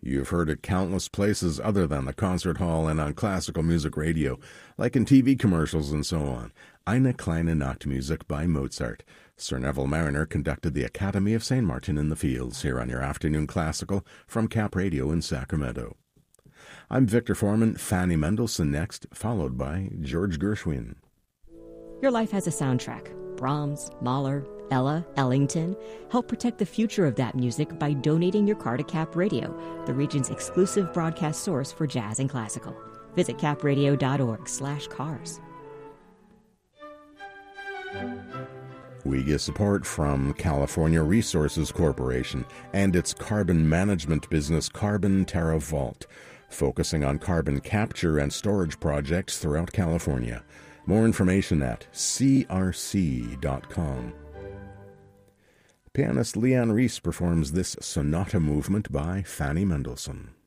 You've heard it countless places other than the concert hall and on classical music radio, like in TV commercials and so on. Eine kleine Nachtmusik by Mozart. Sir Neville Mariner conducted the Academy of St. Martin in the Fields here on your Afternoon Classical from Cap Radio in Sacramento. I'm Victor Foreman, Fanny Mendelssohn next, followed by George Gershwin. Your life has a soundtrack. Brahms, Mahler, Ella, Ellington. Help protect the future of that music by donating your car to Cap Radio, the region's exclusive broadcast source for jazz and classical. Visit capradio.org/cars. We get support from California Resources Corporation and its carbon management business Carbon Terra Vault, focusing on carbon capture and storage projects throughout California. More information at crc.com. Pianist Leanne Reese performs this sonata movement by Fanny Mendelssohn.